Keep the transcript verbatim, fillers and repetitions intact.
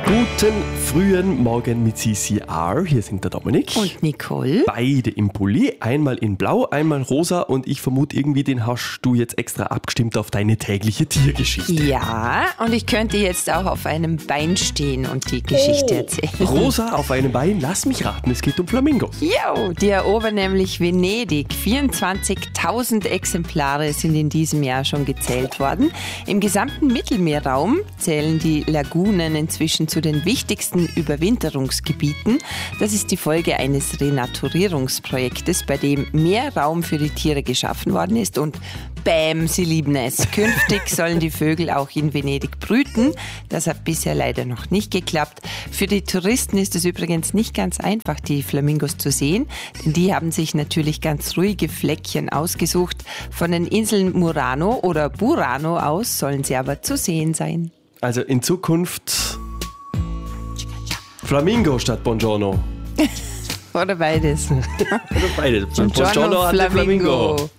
Guten frühen Morgen mit C C R. Hier sind der Dominik. Und Nicole. Beide im Pulli. Einmal in blau, einmal rosa. Und ich vermute, irgendwie den hast du jetzt extra abgestimmt auf deine tägliche Tiergeschichte. Ja, und ich könnte jetzt auch auf einem Bein stehen und die Geschichte oh, erzählen. Rosa auf einem Bein, lass mich raten, es geht um Flamingos. Jo, die erobern nämlich Venedig. vierundzwanzigtausend Exemplare sind in diesem Jahr schon gezählt worden. Im gesamten Mittelmeerraum zählen die Lagunen inzwischen zu den wichtigsten Überwinterungsgebieten. Das ist die Folge eines Renaturierungsprojektes, bei dem mehr Raum für die Tiere geschaffen worden ist und bäm, sie lieben es. Künftig sollen die Vögel auch in Venedig brüten. Das hat bisher leider noch nicht geklappt. Für die Touristen ist es übrigens nicht ganz einfach, die Flamingos zu sehen, denn die haben sich natürlich ganz ruhige Fleckchen ausgesucht. Von den Inseln Murano oder Burano aus sollen sie aber zu sehen sein. Also in Zukunft Flamingo statt Buongiorno. Oder beides. Oder beides. Buongiorno, Buongiorno hat der Flamingo. Flamingo.